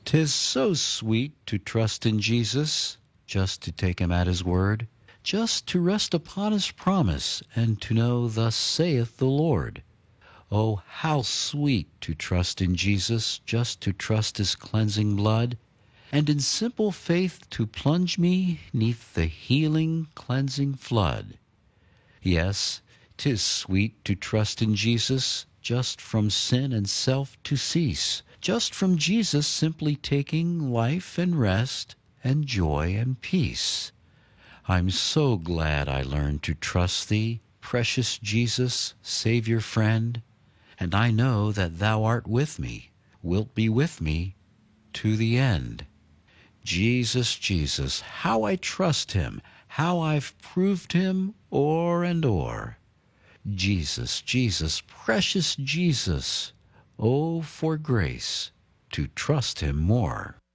'Tis so sweet to trust in Jesus, just to take him at his word, just to rest upon his promise, and to know thus saith the Lord. Oh, how sweet to trust in Jesus, just to trust his cleansing blood, and in simple faith to plunge me neath the healing, cleansing flood. Yes, 'tis sweet to trust in Jesus, just from sin and self to cease, just from Jesus simply taking life and rest and joy and peace. I'm so glad I learned to trust thee, precious Jesus, Savior friend, and I know that thou art with me, wilt be with me to the end. Jesus, Jesus, how I trust him, how I've proved him o'er and o'er. Jesus, Jesus, precious Jesus, oh, for grace to trust him more.